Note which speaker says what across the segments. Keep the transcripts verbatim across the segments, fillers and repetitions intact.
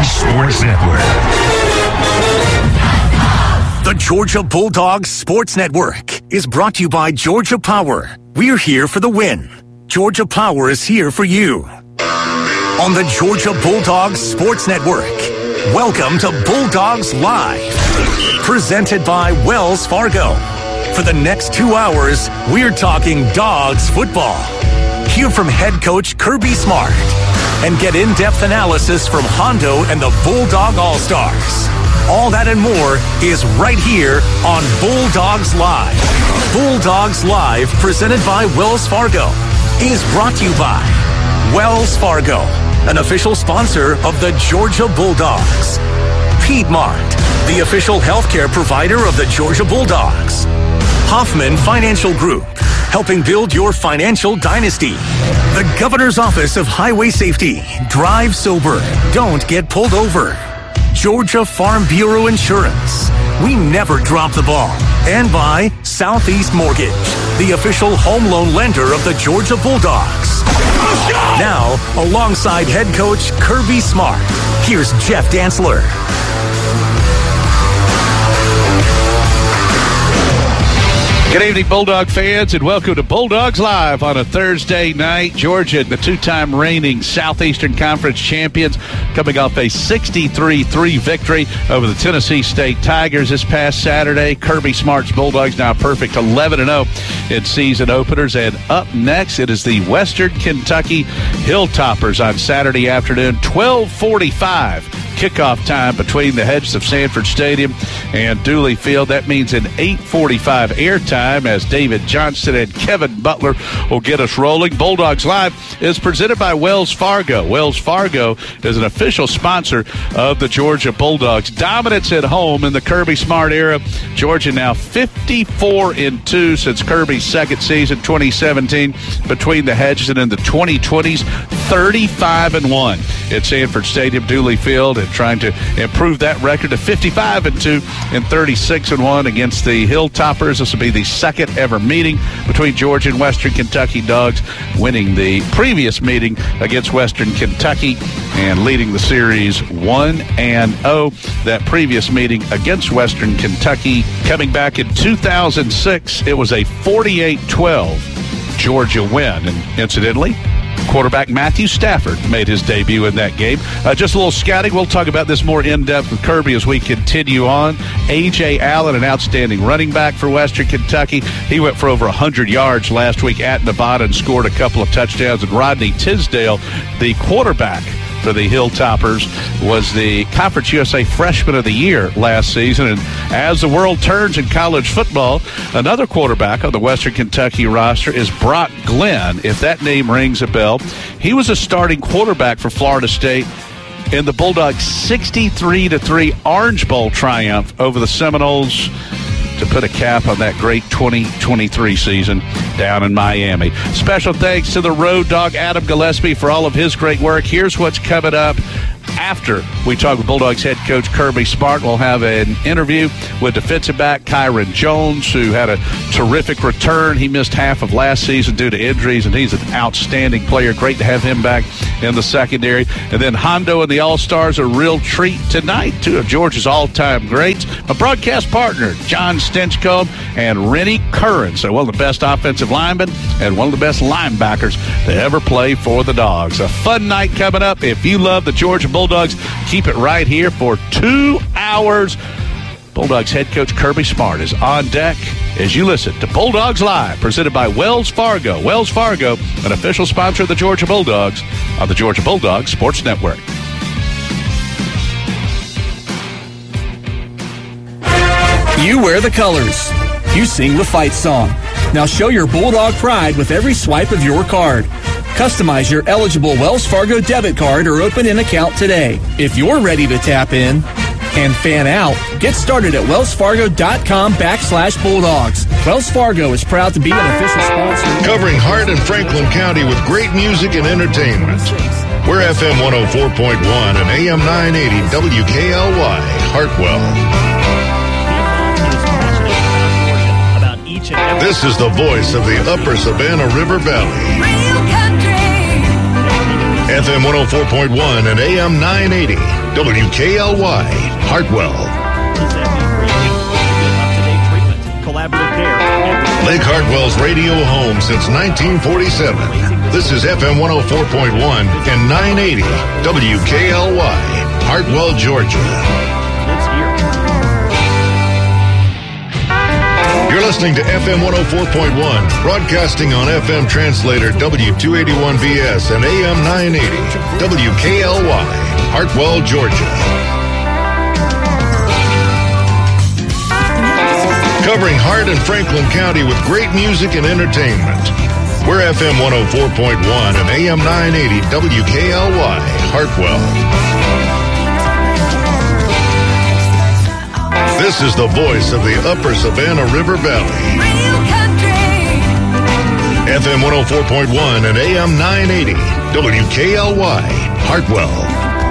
Speaker 1: Bulldogs Sports Network.
Speaker 2: The Georgia Bulldogs Sports Network is brought to you by Georgia Power. We're here for the win. Georgia Power is here for you. On the Georgia Bulldogs Sports Network, welcome to Bulldogs Live, presented by Wells Fargo. For the next two hours, we're talking Dogs football. Hear from head coach Kirby Smart and get in-depth analysis from Hondo and the Bulldog All-Stars. All that and more is right here on Bulldogs Live. Bulldogs Live, presented by Wells Fargo, is brought to you by Wells Fargo, an official sponsor of the Georgia Bulldogs. Piedmont, the official healthcare provider of the Georgia Bulldogs. Hoffman Financial Group, helping build your financial dynasty. The Governor's Office of Highway Safety. Drive sober. Don't get pulled over. Georgia Farm Bureau Insurance. We never drop the ball. And by Southeast Mortgage, the official home loan lender of the Georgia Bulldogs. Now, alongside head coach Kirby Smart, here's Jeff Dantzler.
Speaker 3: Good evening, Bulldog fans, and welcome to Bulldogs Live on a Thursday night. Georgia, the two-time reigning Southeastern Conference champions, coming off a sixty-three three victory over the Tennessee State Tigers this past Saturday. Kirby Smart's Bulldogs now perfect eleven and oh in season openers. And up next, it is the Western Kentucky Hilltoppers on Saturday afternoon, twelve forty-five. Kickoff time between the hedges of Sanford Stadium and Dooley Field. That means an eight forty-five airtime as David Johnston and Kevin Butler will get us rolling. Bulldogs Live is presented by Wells Fargo. Wells Fargo is an official sponsor of the Georgia Bulldogs. Dominance at home in the Kirby Smart era. Georgia now fifty-four and two since Kirby's second season, twenty seventeen. Between the hedges and in the twenty twenties, thirty-five and one at Sanford Stadium, Dooley Field, and trying to improve that record to fifty-five and two and thirty-six and one against the Hilltoppers. This will be the second ever meeting between Georgia and Western Kentucky Dogs, winning the previous meeting against Western Kentucky and leading the series one and oh. That previous meeting against Western Kentucky coming back in two thousand six, it was a forty-eight twelve Georgia win. And incidentally, quarterback Matthew Stafford made his debut in that game. Uh, just a little scouting. We'll talk about this more in-depth with Kirby as we continue on. A J. Allen, an outstanding running back for Western Kentucky. He went for over one hundred yards last week at Nevada and scored a couple of touchdowns. And Rodney Tisdale, the quarterback for the Hilltoppers, was the Conference U S A Freshman of the Year last season. And as the world turns in college football, another quarterback on the Western Kentucky roster is Brock Glenn, if that name rings a bell. He was a starting quarterback for Florida State in the Bulldogs' sixty-three to three Orange Bowl triumph over the Seminoles to put a cap on that great twenty twenty-three season down in Miami. Special thanks to the Road Dog, Adam Gillespie, for all of his great work. Here's what's coming up. After we talk with Bulldogs head coach Kirby Smart, we'll have an interview with defensive back Kyron Jones, who had a terrific return. He missed half of last season due to injuries, and he's an outstanding player. Great to have him back in the secondary. And then Hondo and the All-Stars, a real treat tonight. Two of Georgia's all-time greats. My broadcast partner, John Stinchcomb and Rennie Curran. So one of the best offensive linemen and one of the best linebackers to ever play for the Dogs. A fun night coming up. If you love the Georgia Bulldogs, keep it right here for two hours. Bulldogs head coach Kirby Smart is on deck as you listen to Bulldogs Live, presented by Wells Fargo. Wells Fargo, an official sponsor of the Georgia Bulldogs on the Georgia Bulldogs Sports Network.
Speaker 4: You wear the colors. You sing the fight song. Now show your Bulldog pride with every swipe of your card. Customize your eligible Wells Fargo debit card or open an account today. If you're ready to tap in and fan out, get started at wellsfargo.com backslash Bulldogs. Wells Fargo is proud to be an official sponsor.
Speaker 1: Covering Hart and Franklin County with great music and entertainment. We're F M one oh four point one and A M nine eighty W K L Y, Hartwell. This is the voice of the Upper Savannah River Valley. F M one oh four point one and A M nine eighty, W K L Y, Hartwell. Lake Hartwell's radio home since nineteen forty-seven. This is F M one oh four point one and nine eighty W K L Y, Hartwell, Georgia. You're listening to F M one oh four point one, broadcasting on F M translator W two eighty-one V S and A M nine eighty W K L Y, Hartwell, Georgia. Covering Hart and Franklin County with great music and entertainment. We're F M one oh four point one and A M nine eighty W K L Y, Hartwell. This is the voice of the Upper Savannah River Valley. F M one oh four point one and A M nine eighty W K L Y, Hartwell.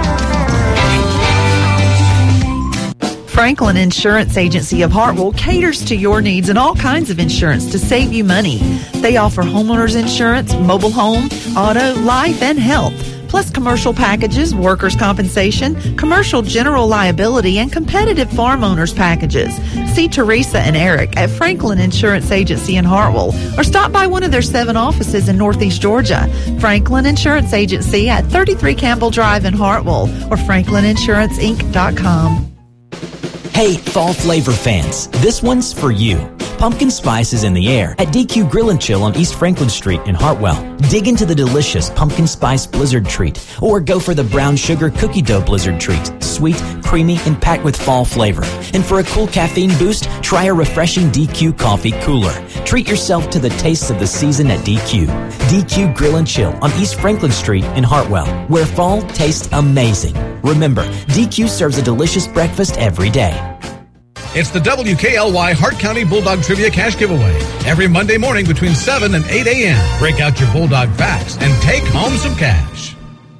Speaker 5: Franklin Insurance Agency of Hartwell caters to your needs in all kinds of insurance to save you money. They offer homeowners insurance, mobile home, auto, life, and health, plus commercial packages, workers' compensation, commercial general liability, and competitive farm owners packages. See Teresa and Eric at Franklin Insurance Agency in Hartwell or stop by one of their seven offices in Northeast Georgia. Franklin Insurance Agency at thirty-three Campbell Drive in Hartwell or franklin insurance inc dot com.
Speaker 6: Hey, fall flavor fans, this one's for you. Pumpkin spice is in the air at D Q Grill and Chill on East Franklin Street in Hartwell. Dig into the delicious pumpkin spice blizzard treat or go for the brown sugar cookie dough blizzard treat. Sweet, creamy, and packed with fall flavor. And for a cool caffeine boost, try a refreshing D Q coffee cooler. Treat yourself to the tastes of the season at D Q. D Q Grill and Chill on East Franklin Street in Hartwell, where fall tastes amazing. Remember, D Q serves a delicious breakfast every day.
Speaker 7: It's the W K L Y Hart County Bulldog Trivia Cash Giveaway. Every Monday morning between seven and eight a.m. Break out your Bulldog facts and take home some cash.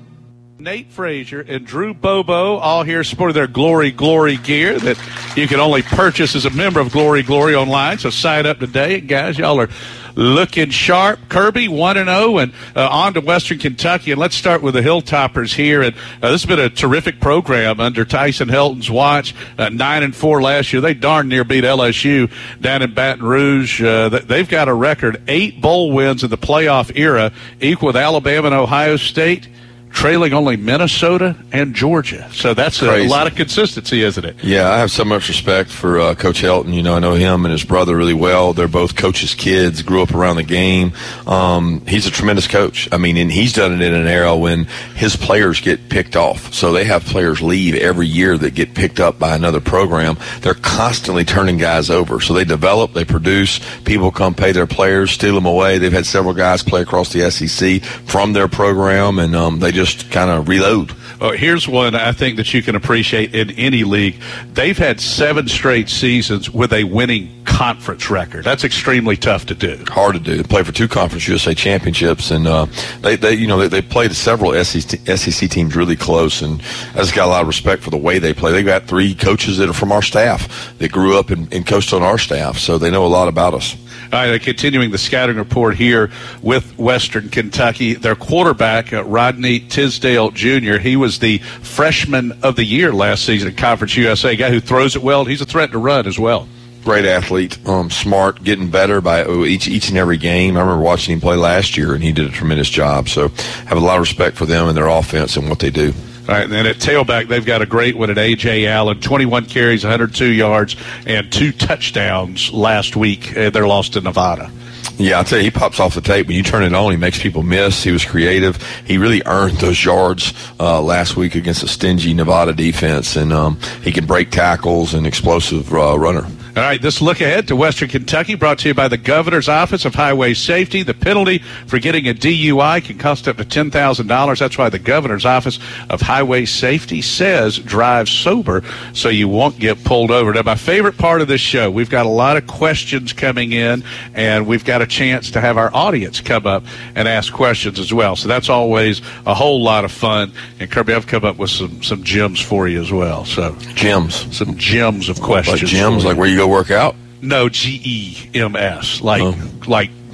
Speaker 3: Nate Frazier and Drew Bobo all here sporting their Glory Glory gear that you can only purchase as a member of Glory Glory online. So sign up today. And guys, y'all are looking sharp. Kirby one and oh and uh, on to Western Kentucky. And let's start with the Hilltoppers here. And uh, this has been a terrific program under Tyson Helton's watch. Uh, nine and four last year. They darn near beat L S U down in Baton Rouge. Uh, they've got a record eight bowl wins in the playoff era, equal with Alabama and Ohio State, trailing only Minnesota and Georgia. So that's a, a lot of consistency, isn't it?
Speaker 8: Yeah, I have so much respect for uh, Coach Helton. You know, I know him and his brother really well. They're both Coach's kids, grew up around the game. Um, he's a tremendous coach. I mean, and he's done it in an era when his players get picked off. So they have players leave every year that get picked up by another program. They're constantly turning guys over. So they develop, they produce, people come pay their players, steal them away. They've had several guys play across the S E C from their program, and um, they just Just kind of reload.
Speaker 3: Oh, here's one I think that you can appreciate in any league. They've had seven straight seasons with a winning conference record. That's extremely tough to do.
Speaker 8: Hard to do. They play for two Conference U S A championships, and uh, they, they, you know, they, they played several S E C teams really close. And I just got a lot of respect for the way they play. They got three coaches that are from our staff that grew up and, and coached on our staff, so they know a lot about us.
Speaker 3: All right, continuing the scouting report here with Western Kentucky, their quarterback, uh, Rodney Tisdale Junior, he was the freshman of the year last season at Conference U S A, a guy who throws it well. He's a threat to run as well.
Speaker 8: Great athlete, um, smart, getting better by each each and every game. I remember watching him play last year, and he did a tremendous job. So have a lot of respect for them and their offense and what they do.
Speaker 3: All right, and then at tailback, they've got a great one at A J. Allen, twenty-one carries, one hundred two yards, and two touchdowns last week. Uh, they're lost to Nevada.
Speaker 8: Yeah, I'll tell you, he pops off the tape. When you turn it on, he makes people miss. He was creative. He really earned those yards uh, last week against a stingy Nevada defense, and um, he can break tackles and explosive uh, runner.
Speaker 3: All right, this look ahead to Western Kentucky brought to you by the Governor's Office of Highway Safety. The penalty for getting a D U I can cost up to ten thousand dollars. That's why the Governor's Office of Highway Safety says drive sober so you won't get pulled over. Now, my favorite part of this show, we've got a lot of questions coming in, and we've got a chance to have our audience come up and ask questions as well. So that's always a whole lot of fun. And, Kirby, I've come up with some, some gems for you as well. So
Speaker 8: Gems?
Speaker 3: Some gems of questions.
Speaker 8: Like gems, like where you go work out?
Speaker 3: No, G E M S, like
Speaker 8: oh.
Speaker 3: like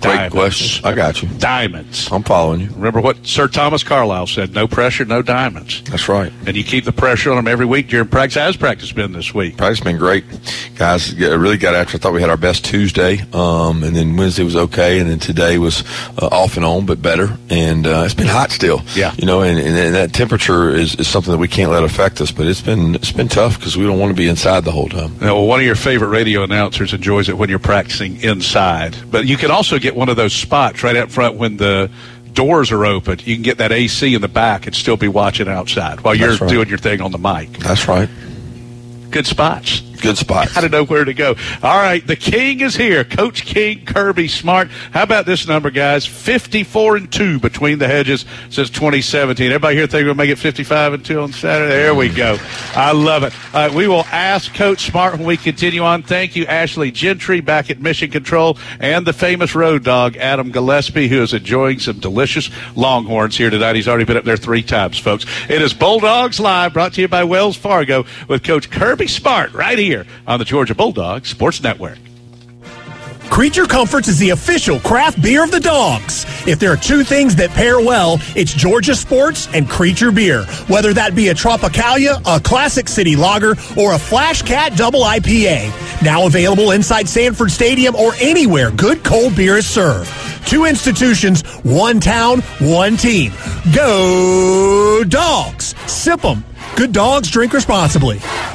Speaker 8: Great
Speaker 3: Diamonds.
Speaker 8: question. I got you.
Speaker 3: Diamonds.
Speaker 8: I'm following you.
Speaker 3: Remember what Sir Thomas Carlyle said, no pressure, no diamonds.
Speaker 8: That's right.
Speaker 3: And you keep the pressure on them every week during practice. How's practice been this week?
Speaker 8: Practice been great. Guys, really got after. I thought we had our best Tuesday, um, and then Wednesday was okay, and then today was uh, off and on, but better. And uh, it's been hot still.
Speaker 3: Yeah.
Speaker 8: You know, and, and, and that temperature is, is something that we can't let affect us, but it's been it's been tough because we don't want to be inside the whole time.
Speaker 3: Now, well, one of your favorite radio announcers enjoys it when you're practicing inside. But you can also get one of those spots right out front when the doors are open. You can get that A C in the back and still be watching outside while you're
Speaker 8: right.
Speaker 3: doing your thing on the mic.
Speaker 8: That's right.
Speaker 3: Good spots.
Speaker 8: Good spots.
Speaker 3: I don't know where to go. All right, the King is here. Coach King, Kirby Smart. How about this number, guys? fifty-four and two between the hedges since twenty seventeen. Everybody here think we'll make it fifty-five and two on Saturday? There we go. I love it. Uh, we will ask Coach Smart when we continue on. Thank you, Ashley Gentry, back at Mission Control, and the famous road dog, Adam Gillespie, who is enjoying some delicious Longhorns here tonight. He's already been up there three times, folks. It is Bulldogs Live, brought to you by Wells Fargo, with Coach Kirby Smart right here on the Georgia Bulldogs Sports Network.
Speaker 9: Creature Comforts is the official craft beer of the Dogs. If there are two things that pair well, it's Georgia sports and Creature beer. Whether that be a Tropicalia, a Classic City Lager, or a Flash Cat Double I P A. Now available inside Sanford Stadium or anywhere good cold beer is served. Two institutions, one town, one team. Go Dogs! Sip 'em. Good dogs drink responsibly.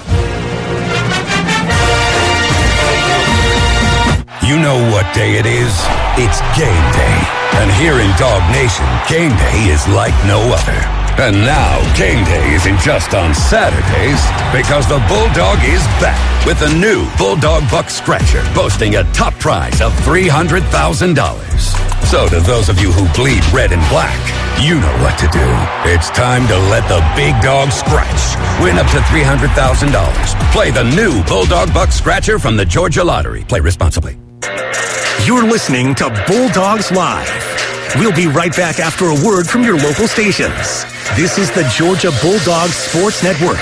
Speaker 10: You know what day it is? It's game day. And here in Dog Nation, game day is like no other. And now, game day isn't just on Saturdays, because the Bulldog is back with the new Bulldog Buck Scratcher, boasting a top prize of three hundred thousand dollars. So to those of you who bleed red and black, you know what to do. It's time to let the big dog scratch. Win up to three hundred thousand dollars. Play the new Bulldog Buck Scratcher from the Georgia Lottery. Play responsibly.
Speaker 2: You're listening to Bulldogs Live. We'll be right back after a word from your local stations. This is the Georgia Bulldogs Sports Network.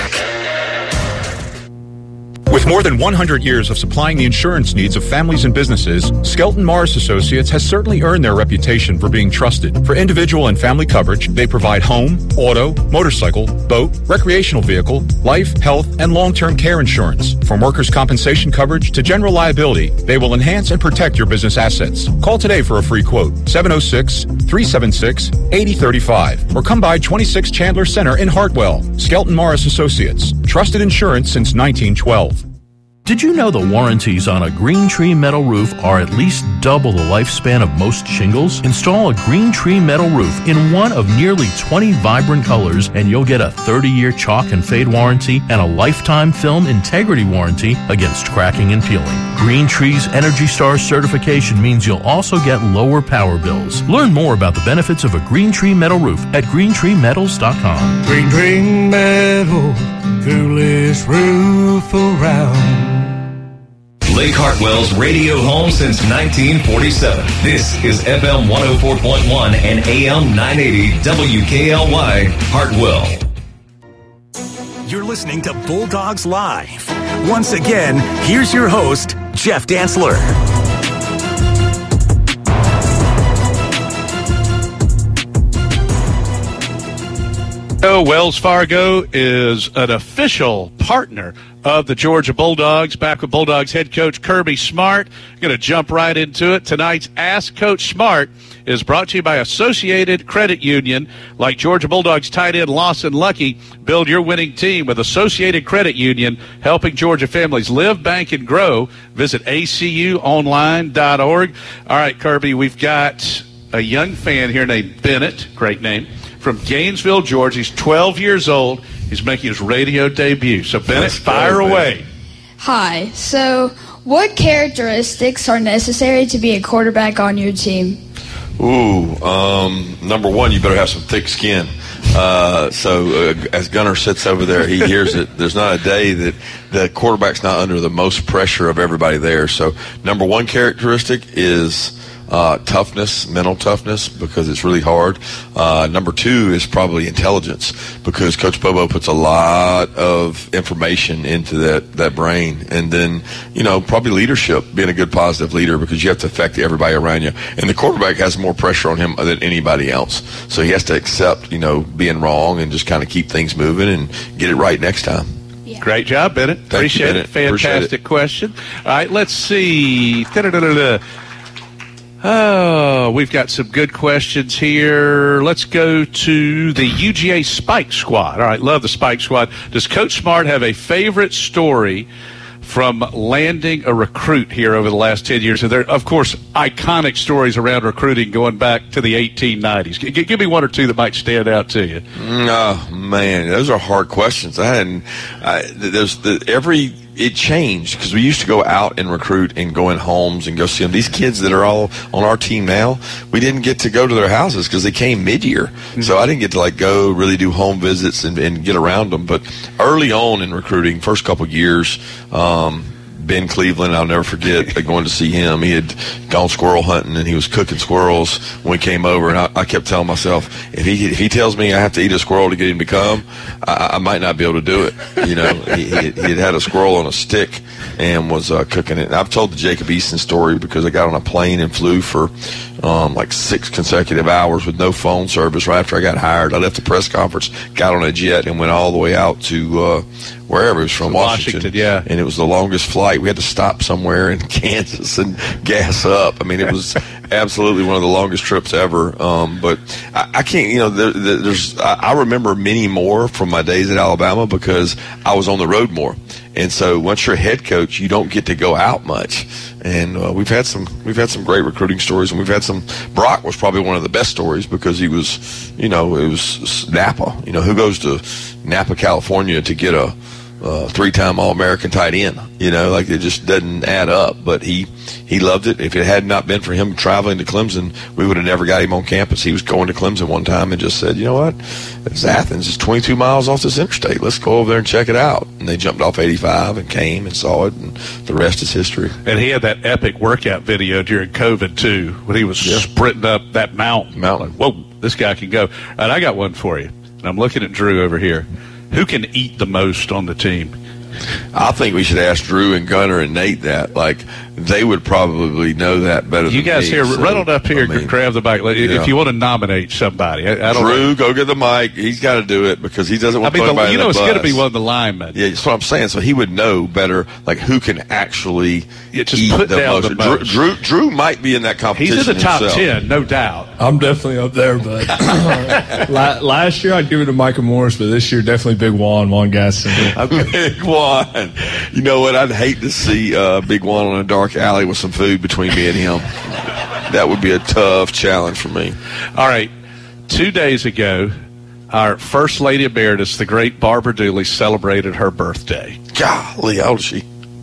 Speaker 11: With more than one hundred years of supplying the insurance needs of families and businesses, Skelton Morris Associates has certainly earned their reputation for being trusted. For individual and family coverage, they provide home, auto, motorcycle, boat, recreational vehicle, life, health, and long-term care insurance. From workers' compensation coverage to general liability, they will enhance and protect your business assets. Call today for a free quote, seven oh six, three seven six, eight oh three five, or come by twenty-six Chandler Center in Hartwell. Skelton Morris Associates, trusted insurance since nineteen twelve.
Speaker 12: Did you know the warranties on a Green Tree metal roof are at least double the lifespan of most shingles? Install a Green Tree metal roof in one of nearly twenty vibrant colors, and you'll get a thirty-year chalk and fade warranty and a lifetime film integrity warranty against cracking and peeling. Green Tree's Energy Star certification means you'll also get lower power bills. Learn more about the benefits of a Green Tree metal roof at green tree metals dot com.
Speaker 13: Green Tree Metal, coolest roof around.
Speaker 14: Lake Hartwell's radio home since nineteen forty-seven. This is F M one oh four point one and A M nine eighty W K L Y Hartwell.
Speaker 2: You're listening to Bulldogs Live. Once again, here's your host, Jeff Dantzler.
Speaker 3: Wells Fargo is an official partner of the Georgia Bulldogs. Back with Bulldogs head coach Kirby Smart. Going to jump right into it. Tonight's Ask Coach Smart is brought to you by Associated Credit Union. Like Georgia Bulldogs tight end Lawson Lucky, build your winning team with Associated Credit Union, helping Georgia families live, bank, and grow. Visit A C U online dot org. All right, Kirby, we've got a young fan here named Bennett, great name, from Gainesville, Georgia. He's twelve years old. He's making his radio debut. So, Bennett, Let's fire go, away. Man.
Speaker 15: Hi. So, what characteristics are necessary to be a quarterback on your team?
Speaker 8: Ooh, um, number one, you better have some thick skin. Uh, so, uh, as Gunner sits over there, he hears it. There's not a day that the quarterback's not under the most pressure of everybody there. So, number one characteristic is uh, toughness, mental toughness, because it's really hard. Uh, number two is probably intelligence, because Coach Bobo puts a lot of information into that, that brain. And then, you know, probably leadership, being a good positive leader, because you have to affect everybody around you. And the quarterback has more pressure on him than anybody else. So he has to accept, you know, being wrong and just kind of keep things moving and get it right next time.
Speaker 15: Yeah.
Speaker 3: Great job, Bennett.
Speaker 8: Thank
Speaker 3: Appreciate
Speaker 8: you, Bennett.
Speaker 3: it. Fantastic
Speaker 8: Appreciate it.
Speaker 3: question. All right, let's see. Da-da-da-da-da. Oh, we've got some good questions here. Let's go to the U G A Spike Squad. All right, love the Spike Squad. Does Coach Smart have a favorite story from landing a recruit here over the last ten years? And there, of course, iconic stories around recruiting going back to the eighteen nineties. G- give me one or two that might stand out to you.
Speaker 8: Oh, man, those are hard questions. I hadn't, I, there's the, every, it changed, because we used to go out and recruit and go in homes and go see them. These kids that are all on our team now, we didn't get to go to their houses because they came mid-year. Mm-hmm. So I didn't get to like go really do home visits and, and get around them. But early on in recruiting, first couple of years, um, Ben Cleveland, I'll never forget going to see him. He had gone squirrel hunting, and he was cooking squirrels when we came over. And I, I kept telling myself, if he if he tells me I have to eat a squirrel to get him to come, I, I might not be able to do it. You know, he, he, he had had a squirrel on a stick and was uh, cooking it. And I've told the Jacob Eason story, because I got on a plane and flew for um, like six consecutive hours with no phone service right after I got hired. I left the press conference, got on a jet, and went all the way out to uh, wherever it was from, Washington.
Speaker 3: Washington, yeah.
Speaker 8: And it was the longest flight. We had to stop somewhere in Kansas and gas up. I mean, it was absolutely one of the longest trips ever. Um, but I, I can't, you know, there, there's, I, I remember many more from my days at Alabama, because I was on the road more. And so once you're a head coach, you don't get to go out much. And uh, we've had some we've had some great recruiting stories, and we've had some. Brock was probably one of the best stories, because he was, you know, it was Napa. You know, who goes to Napa, California to get a uh, three-time All-American tight end? You know, like, it just doesn't add up. But he he loved it. If it had not been for him traveling to Clemson, we would have never got him on campus. He was going to Clemson one time and just said, you know what, it's Athens. It's twenty-two miles off this interstate. Let's go over there and check it out. And they jumped off eighty-five and came and saw it, and the rest is history.
Speaker 3: And he had that epic workout video during COVID, too, when he was yeah. sprinting up that mountain.
Speaker 8: Mountain.
Speaker 3: Like, whoa, this guy can go. And I got one for you. And I'm looking at Drew over here. Who can eat the most on the team?
Speaker 8: I think we should ask Drew and Gunner and Nate that. Like, they would probably know that better
Speaker 3: you
Speaker 8: than
Speaker 3: guys
Speaker 8: me.
Speaker 3: here,
Speaker 8: So,
Speaker 3: run on up here,
Speaker 8: I mean,
Speaker 3: grab the mic. If
Speaker 8: yeah.
Speaker 3: you want to nominate somebody. I, I don't
Speaker 8: Drew,
Speaker 3: know.
Speaker 8: go get the mic. He's got to do it, because he doesn't want
Speaker 3: I mean,
Speaker 8: to put
Speaker 3: the,
Speaker 8: anybody
Speaker 3: you
Speaker 8: in
Speaker 3: know,
Speaker 8: the
Speaker 3: it's going to
Speaker 8: bus.
Speaker 3: be one of the linemen.
Speaker 8: Yeah, that's what I'm saying. So he would know better, like, who can actually
Speaker 3: Yeah, just
Speaker 8: eat
Speaker 3: put
Speaker 8: the
Speaker 3: down
Speaker 8: most.
Speaker 3: the
Speaker 8: Drew,
Speaker 3: most.
Speaker 8: Drew, Drew might be in that competition.
Speaker 3: He's in the top
Speaker 8: himself.
Speaker 3: ten, no doubt.
Speaker 16: I'm definitely up there, but La- last year I'd give it to Micah Morris, but this year definitely Big Juan, Juan Gaston.
Speaker 8: Big Juan. You know what? I'd hate to see uh, Big Juan on a dark alley with some food between me and him. That would be a tough challenge for me.
Speaker 3: All right. Two days ago, our First Lady Emeritus, the great Barbara Dooley, celebrated her birthday.
Speaker 8: Golly, how old is she?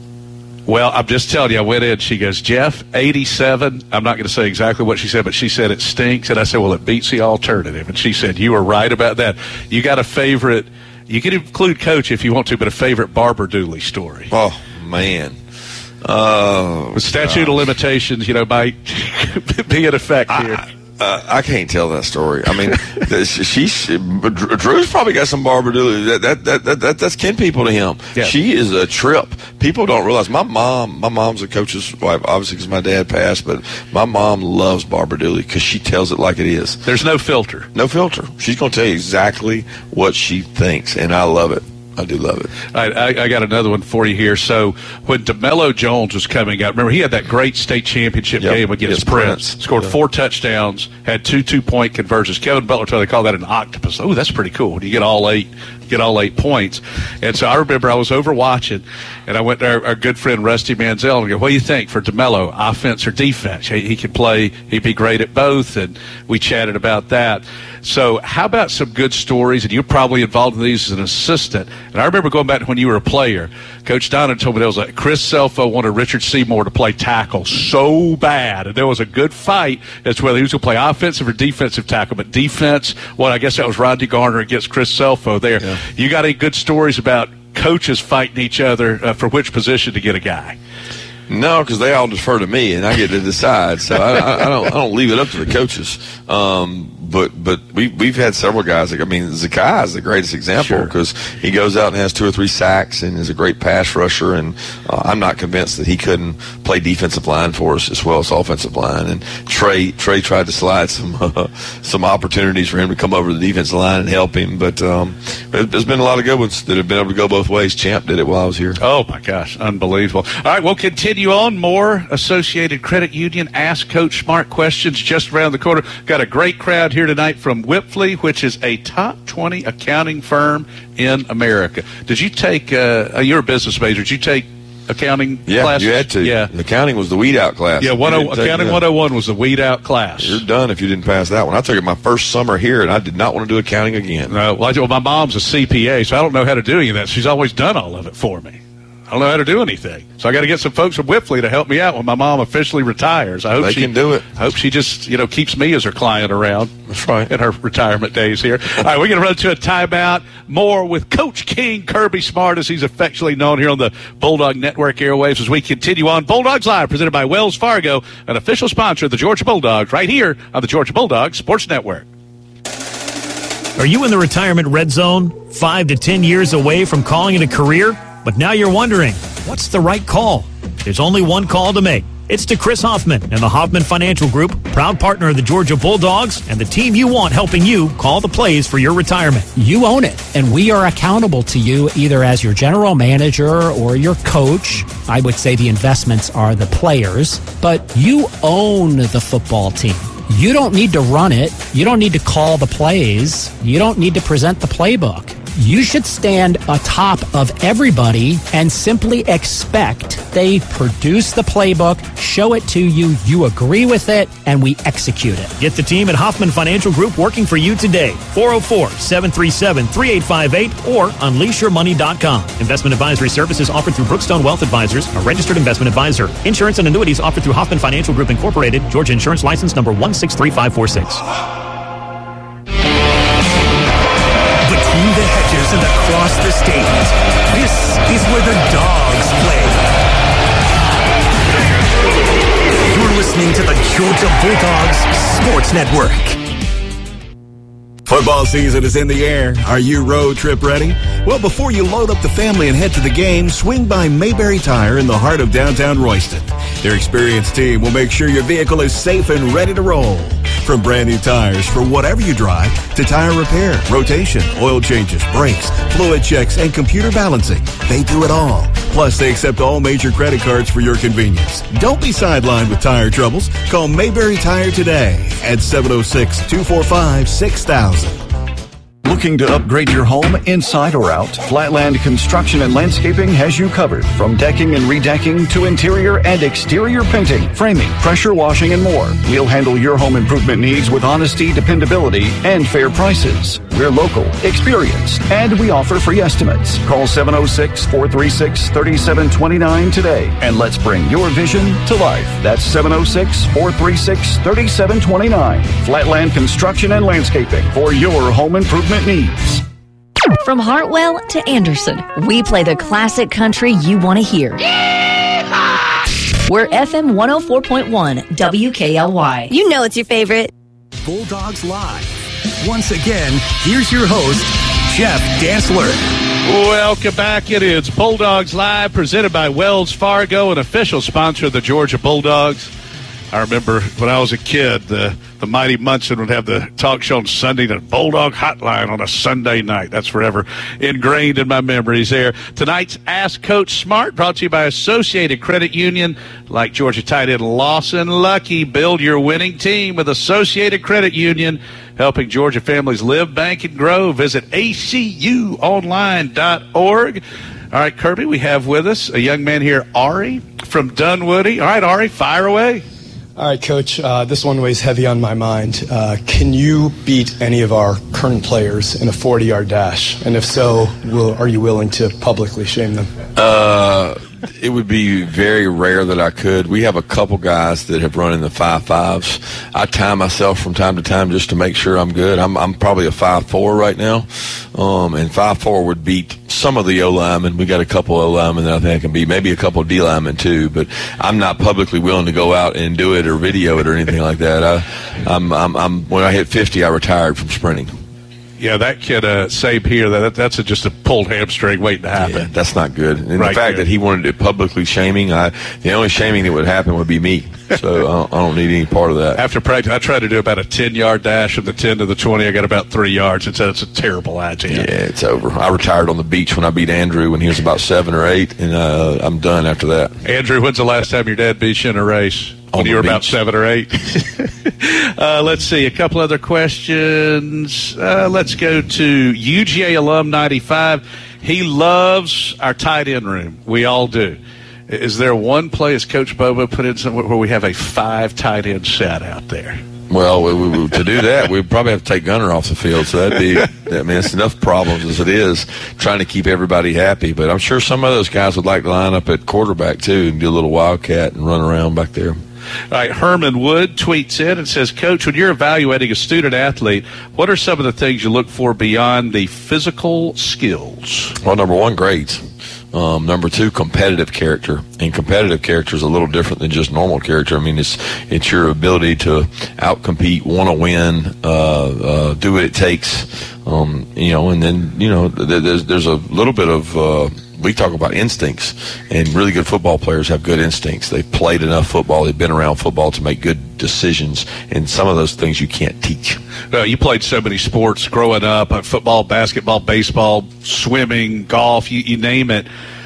Speaker 3: Well, I'm just telling you, I went in, she goes, Jeff, eighty-seven. I'm not going to say exactly what she said, but she said it stinks. And I said, well, it beats the alternative. And she said, you were right about that. You got a favorite, you can include Coach if you want to, but a favorite Barbara Dooley story.
Speaker 8: Oh, man. Oh,
Speaker 3: the statute
Speaker 8: gosh.
Speaker 3: of limitations, you know, might be in effect here.
Speaker 8: I, uh, I can't tell that story. I mean, she, she, Drew's probably got some Barbara Dooley. That, that, that, that, that, that's kin people to him.
Speaker 3: Yeah.
Speaker 8: She is a trip. People don't realize. My mom, my mom's a coach's wife, obviously, because my dad passed, but my mom loves Barbara Dooley because she tells it like it is.
Speaker 3: There's no filter.
Speaker 8: No filter. She's going to tell you exactly what she thinks, and I love it. I do love it.
Speaker 3: I, I, I got another one for you here. So when DeMello Jones was coming out, remember he had that great state championship
Speaker 8: yep.
Speaker 3: game against
Speaker 8: yes,
Speaker 3: Prince.
Speaker 8: Prince.
Speaker 3: Scored
Speaker 8: yeah.
Speaker 3: four touchdowns, had two two-point conversions. Kevin Butler told they call that an octopus. Oh, that's pretty cool. You get all eight, get all eight points. And so I remember I was over watching, and I went to our, our good friend Rusty Manziel and go, what do you think for DeMello, offense or defense? He, he could play. He'd be great at both, and we chatted about that. So how about some good stories? And you're probably involved in these as an assistant. And I remember going back to when you were a player. Coach Donnan told me there was like Chris Selfo wanted Richard Seymour to play tackle so bad. And there was a good fight as to whether he was going to play offensive or defensive tackle. But defense, well, I guess that was Rodney Garner against Chris Selfo there. Yeah. You got any good stories about coaches fighting each other uh, for which position to get a guy?
Speaker 8: No, because they all defer to me, and I get to decide. So I, I, I don't I don't leave it up to the coaches. Um, but but we we've had several guys. Like I mean, Zakai is the greatest example because sure. he goes out and has two or three sacks and is a great pass rusher. And uh, I'm not convinced that he couldn't play defensive line for us as well as offensive line. And Trey Trey tried to slide some uh, some opportunities for him to come over to the defensive line and help him. But um, there's been a lot of good ones that have been able to go both ways. Champ did it while I was here.
Speaker 3: Oh my gosh, unbelievable! All right, we'll continue on. More Associated Credit Union Ask Coach Smart questions just around the corner. Got a great crowd here tonight from Wipfli, which is a top twenty accounting firm in America. Did you take, uh, you're a business major, did you take accounting
Speaker 8: yeah,
Speaker 3: classes?
Speaker 8: You had to.
Speaker 3: Yeah.
Speaker 8: Accounting was the weed out class.
Speaker 3: Yeah, one oh, Accounting one oh one was the weed out class.
Speaker 8: You're done if you didn't pass that one. I took it my first summer here, and I did not want to do accounting again.
Speaker 3: No, well, well, my mom's a C P A, so I don't know how to do any of that. She's always done all of it for me. I don't know how to do anything. So I got to get some folks from Wipfli to help me out when my mom officially retires. I hope
Speaker 8: they
Speaker 3: she
Speaker 8: can do it.
Speaker 3: I hope she just, you know, keeps me as her client around.
Speaker 8: That's right.
Speaker 3: In her retirement days here. All right, we're going to run to a timeout. More with Coach King, Kirby Smart, as he's affectionately known here on the Bulldog Network airwaves as we continue on Bulldogs Live, presented by Wells Fargo, an official sponsor of the Georgia Bulldogs, right here on the Georgia Bulldogs Sports Network.
Speaker 17: Are you in the retirement red zone? Five to ten years away from calling it a career? But now you're wondering, what's the right call? There's only one call to make. It's to Chris Hoffman and the Hoffman Financial Group, proud partner of the Georgia Bulldogs, and the team you want helping you call the plays for your retirement.
Speaker 18: You own it, and we are accountable to you either as your general manager or your coach. I would say the investments are the players, but you own the football team. You don't need to run it. You don't need to call the plays. You don't need to present the playbook. You should stand atop of everybody and simply expect they produce the playbook, show it to you, you agree with it, and we execute it.
Speaker 17: Get the team at Hoffman Financial Group working for you today. four oh four, seven three seven, three eight five eight or unleash your money dot com. Investment advisory services offered through Brookstone Wealth Advisors, a registered investment advisor. Insurance and annuities offered through Hoffman Financial Group Incorporated, Georgia Insurance License number one six three five four six.
Speaker 2: Between the hedges and across the state, this is where the dogs play. You're listening to the Georgia Bulldogs Sports Network.
Speaker 19: Football season is in the air. Are you road trip ready? Well, before you load up the family and head to the game, swing by Mayberry Tire in the heart of downtown Royston. Their experienced team will make sure your vehicle is safe and ready to roll. From brand new tires for whatever you drive to tire repair, rotation, oil changes, brakes, fluid checks, and computer balancing, they do it all. Plus, they accept all major credit cards for your convenience. Don't be sidelined with tire troubles. Call Mayberry Tire today at seven oh six, two four five, six thousand.
Speaker 20: Looking to upgrade your home inside or out? Flatland Construction and Landscaping has you covered. From decking and redecking to interior and exterior painting, framing, pressure washing, and more. We'll handle your home improvement needs with honesty, dependability, and fair prices. We're local, experienced, and we offer free estimates. Call seven oh six, four three six, three seven two nine today, and let's bring your vision to life. That's seven oh six, four three six, three seven two nine. Flatland Construction and Landscaping for your home improvement needs.
Speaker 21: From Hartwell to Anderson, we play the classic country you want to hear. Yeehaw! We're F M one oh four point one W K L Y.
Speaker 22: You know it's your favorite.
Speaker 2: Bulldogs Live. Once again, here's your host, Jeff Dassler.
Speaker 3: Welcome back. It is Bulldogs Live, presented by Wells Fargo, an official sponsor of the Georgia Bulldogs. I remember when I was a kid, the, the Mighty Munson would have the talk show on Sunday, the Bulldog Hotline on a Sunday night. That's forever ingrained in my memories there. Tonight's Ask Coach Smart, brought to you by Associated Credit Union. Like Georgia tight end Lawson Lucky, build your winning team with Associated Credit Union, helping Georgia families live, bank, and grow. Visit A C U online dot org. All right, Kirby, we have with us a young man here, Ari from Dunwoody. All right, Ari, fire away.
Speaker 23: All right, Coach, uh, this one weighs heavy on my mind. Uh, can you beat any of our current players in a forty-yard dash? And if so, will, are you willing to publicly shame them?
Speaker 8: Uh, it would be very rare that I could. We have a couple guys that have run in the five fives. I time myself from time to time just to make sure I'm good. I'm I'm probably a five four right now, um, and five four would beat some of the O linemen. We got a couple O linemen that I think I can beat, maybe a couple D linemen too. But I'm not publicly willing to go out and do it or video it or anything like that. I, I'm I'm I'm when I hit fifty, I retired from sprinting.
Speaker 3: Yeah, that kid, uh, same here. That that's a, just a pulled hamstring waiting to happen.
Speaker 8: Yeah, that's not good. And
Speaker 3: right
Speaker 8: the fact
Speaker 3: there.
Speaker 8: that he wanted it publicly shaming, I, the only shaming that would happen would be me. So I, don't, I don't need any part of that.
Speaker 3: After practice, I tried to do about a ten-yard dash from the ten to the twenty. I got about three yards and said it's a terrible idea.
Speaker 8: Yeah, it's over. I retired on the beach when I beat Andrew when he was about seven or eight, and uh, I'm done after that.
Speaker 3: Andrew, when's the last time your dad beat you in a race? When you were beach. About seven or eight. uh, let's see, a couple other questions. Uh, let's go to U G A alum ninety-five. He loves our tight end room. We all do. Is there one play, as Coach Bobo put in somewhere, where we have a five tight end set out there?
Speaker 8: Well, we, we, to do that, we'd probably have to take Gunner off the field. So that'd be, I mean, it's enough problems as it is trying to keep everybody happy. But I'm sure some of those guys would like to line up at quarterback, too, and do a little wildcat and run around back there.
Speaker 3: All right, Herman Wood tweets in and says, Coach, when you're evaluating a student athlete, what are some of the things you look for beyond the physical skills?
Speaker 8: Well, number one, grades. Um, number two, competitive character. And competitive character is a little different than just normal character. I mean, it's it's your ability to outcompete, want to win, uh, uh, do what it takes. Um, you know, and then, you know, there's, there's a little bit of uh, – we talk about instincts, and really good football players have good instincts. They've played enough football. They've been around football to make good decisions, and some of those things you can't teach.
Speaker 3: Well, you played so many sports growing up, uh, football, basketball, baseball, swimming, golf, you, you name it.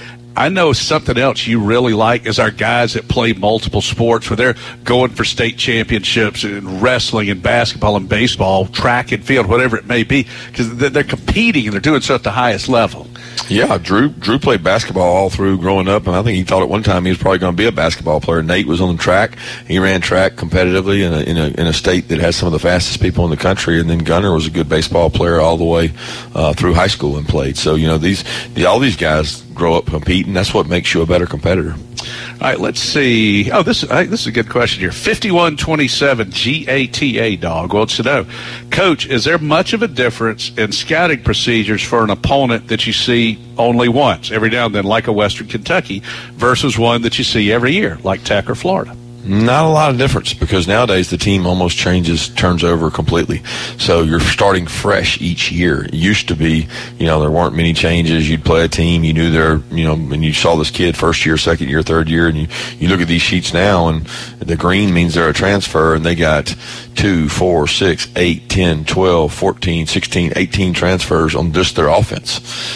Speaker 3: I know something else you really like is our guys that play multiple sports, where they're going for state championships in wrestling and basketball and baseball, track and field, whatever it may be, because they're competing and they're doing so at the highest level.
Speaker 8: Yeah, Drew Drew played basketball all through growing up, and I think he thought at one time he was probably going to be a basketball player. Nate was on the track. He ran track competitively in a, in a, in a state that has some of the fastest people in the country, and then Gunner was a good baseball player all the way uh, through high school and played. So, you know, these the, all these guys grow up competing. That's what makes you a better competitor.
Speaker 3: All right, let's see. Oh, this, uh, this is a good question here. fifty-one twenty-seven G A T A Dog wants to know, Coach, is there much of a difference in scouting procedures for an opponent that you see only once, every now and then, like a Western Kentucky, versus one that you see every year, like Tech or Florida?
Speaker 8: Not a lot of difference, because nowadays the team almost changes, turns over completely. So you're starting fresh each year. It used to be, you know, there weren't many changes. You'd play a team, you knew their, you know, and you saw this kid first year, second year, third year, and you, you look at these sheets now, and the green means they're a transfer, and they got two, four, six, eight, ten, twelve, fourteen, sixteen, eighteen transfers on just their offense.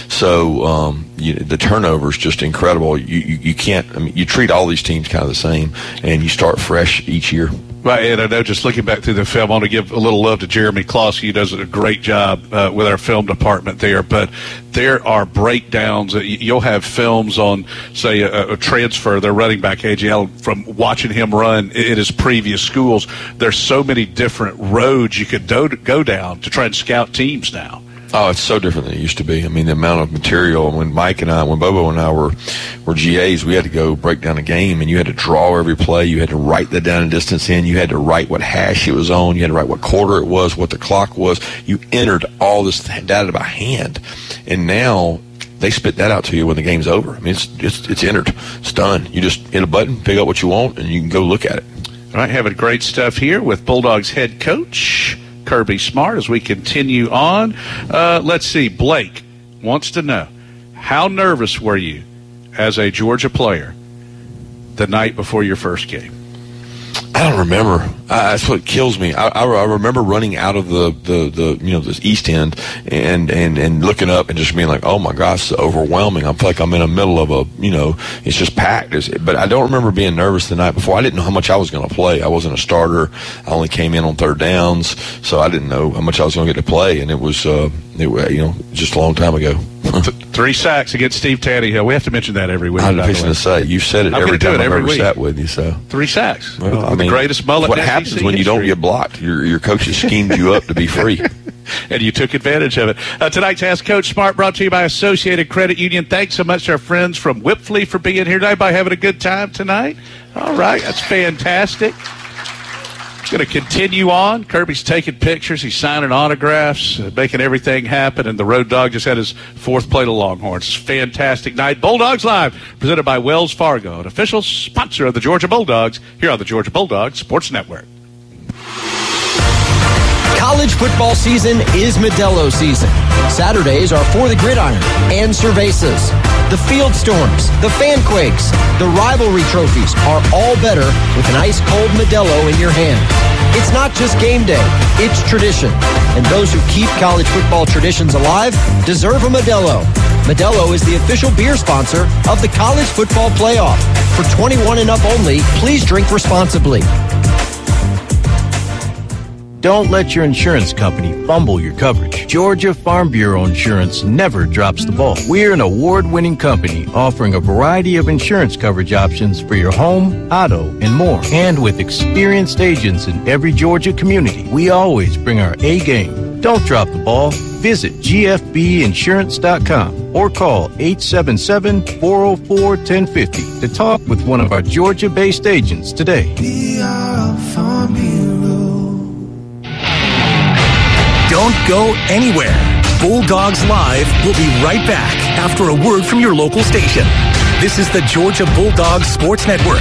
Speaker 8: So um, you, the turnover is just incredible. You, you you can't. I mean, you treat all these teams kind of the same, and you start fresh each year.
Speaker 3: Right, and I know just looking back through the film, I want to give a little love to Jeremy Klosky, who does a great job uh, with our film department there. But there are breakdowns. You'll have films on, say, a, a transfer, their running back, A J Allen, from watching him run in his previous schools. There's so many different roads you could do, go down to try and scout teams now.
Speaker 8: Oh, it's so different than it used to be. I mean, the amount of material. When Mike and I, when Bobo and I were were G As, we had to go break down a game, and you had to draw every play. You had to write the down and distance in. You had to write what hash it was on. You had to write what quarter it was, what the clock was. You entered all this data by hand, and now they spit that out to you when the game's over. I mean, it's it's it's entered. It's done. You just hit a button, pick up what you want, and you can go look at it.
Speaker 3: All right, having great stuff here with Bulldogs head coach Kirby Smart as we continue on. Uh, let's see. Blake wants to know, how nervous were you as a Georgia player the night before your first game?
Speaker 8: I don't remember. Uh, that's what kills me. I, I, I remember running out of the, the, the you know the east end and, and, and looking up and just being like, oh my gosh, it's overwhelming. I feel like I'm in the middle of a, you know, it's just packed. It's, but I don't remember being nervous the night before. I didn't know how much I was going to play. I wasn't a starter. I only came in on third downs, so I didn't know how much I was going to get to play. And it was, uh, it, you know, just a long time ago.
Speaker 3: Three sacks against Steve Tannehill. We have to mention that every week.
Speaker 8: I'm fixing to say, you said it
Speaker 3: I'm
Speaker 8: every time
Speaker 3: it
Speaker 8: I've
Speaker 3: every
Speaker 8: ever
Speaker 3: week.
Speaker 8: sat with you. So
Speaker 3: three sacks.
Speaker 8: Well,
Speaker 3: with,
Speaker 8: I
Speaker 3: with
Speaker 8: mean,
Speaker 3: the greatest mullet.
Speaker 8: What
Speaker 3: in
Speaker 8: happens
Speaker 3: S E C
Speaker 8: when you
Speaker 3: history.
Speaker 8: don't get blocked? Your your coaches schemed you up to be free.
Speaker 3: and you took advantage of it. Uh, tonight's Ask Coach Smart brought to you by Associated Credit Union. Thanks so much to our friends from Whipfly for being here. Everybody having a good time tonight? All right, that's fantastic. Going to continue on. Kirby's taking pictures. He's signing autographs, uh, making everything happen. And the Road Dog just had his fourth plate of Longhorns. It's a fantastic night. Bulldogs Live, presented by Wells Fargo, an official sponsor of the Georgia Bulldogs, here on the Georgia Bulldogs Sports Network.
Speaker 1: College football season is Modelo season. Saturdays are For the Gridiron and Cervezas. The Field Storms, the Fanquakes, the rivalry trophies are all better with an ice-cold Modelo in your hand. It's not just game day, it's tradition. And those who keep college football traditions alive deserve a Modelo. Modelo is the official beer sponsor of the College Football Playoff. For twenty-one and up only, please drink responsibly.
Speaker 4: Don't let your insurance company fumble your coverage. Georgia Farm Bureau Insurance never drops the ball. We're an award-winning company offering a variety of insurance coverage options for your home, auto, and more. And with experienced agents in every Georgia community, we always bring our A game. Don't drop the ball. Visit G F B insurance dot com or call eight seven seven, four oh four, one oh five oh to talk with one of our Georgia-based agents today.
Speaker 2: We are Farm Bureau. Don't go anywhere. Bulldogs Live will be right back after a word from your local station. This is the Georgia Bulldogs Sports Network.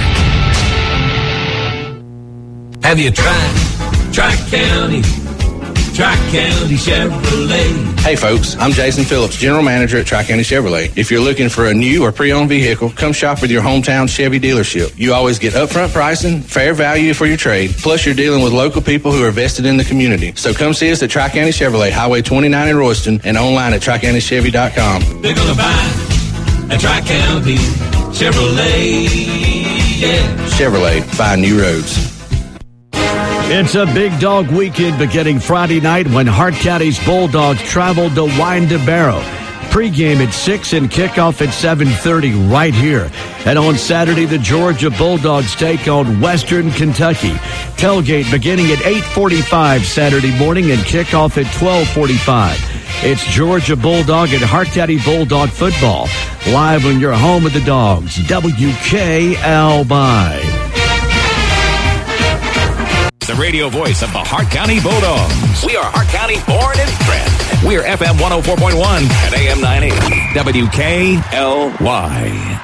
Speaker 22: Have you tried Tri-County? Tri-County Chevrolet.
Speaker 24: Hey folks, I'm Jason Phillips, General Manager at Tri-County Chevrolet. If you're looking for a new or pre-owned vehicle, come shop with your hometown Chevy dealership. You always get upfront pricing, fair value for your trade, plus you're dealing with local people who are vested in the community. So come see us at Tri-County Chevrolet, Highway twenty-nine in Royston, and online at tri county chevy dot com.
Speaker 22: They're gonna buy a Tri-County Chevrolet, yeah.
Speaker 24: Chevrolet, find new roads.
Speaker 25: It's a big dog weekend beginning Friday night when Hart County's Bulldogs travel to Wynnebarrow. Pre-game at six and kickoff at seven thirty right here. And on Saturday, the Georgia Bulldogs take on Western Kentucky. Tailgate beginning at eight forty-five Saturday morning and kickoff at twelve forty-five. It's Georgia Bulldog and Hart County Bulldog football. Live on your home of the Dogs, W K L Y.
Speaker 26: The radio voice of the Hart County Bulldogs. We are Hart County born and bred. We are F M one oh four point one and A M nine eighty. W K L Y.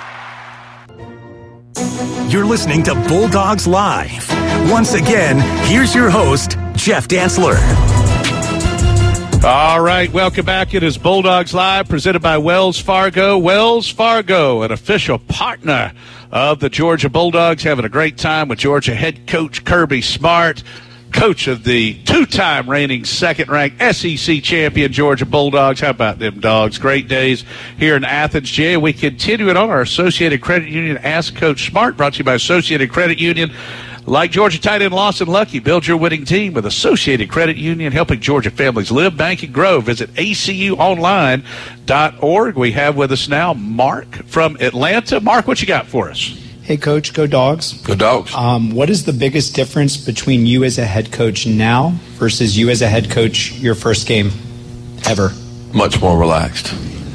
Speaker 2: You're listening to Bulldogs Live. Once again, here's your host, Jeff Dantzler.
Speaker 3: All right, welcome back. It is Bulldogs Live, presented by Wells Fargo. Wells Fargo, an official partner of the Georgia Bulldogs, having a great time with Georgia head coach Kirby Smart, coach of the two-time reigning second-ranked S E C champion Georgia Bulldogs. How about them dogs? Great days here in Athens, Jay. We continue it on our Associated Credit Union Ask Coach Smart, brought to you by Associated Credit Union. Like Georgia tight end Lawson Lucky, build your winning team with Associated Credit Union, helping Georgia families live, bank, and grow. Visit A C U online dot org. We have with us now Mark from Atlanta. Mark, what you got for us?
Speaker 27: Hey, Coach, go Dogs.
Speaker 8: Go Dogs.
Speaker 27: Um, what is the biggest difference between you as a head coach now versus you as a head coach your first game ever?
Speaker 8: Much more relaxed,